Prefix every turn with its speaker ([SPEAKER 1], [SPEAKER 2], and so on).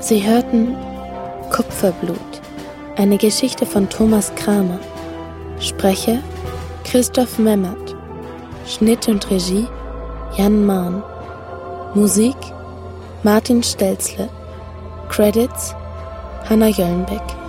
[SPEAKER 1] Sie hörten Kupferblut, eine Geschichte von Thomas Kramer. Sprecher Christoph Memmert. Schnitt und Regie Jan Mahn. Musik Martin Stelzle. Credits Hanna Jöllenbeck.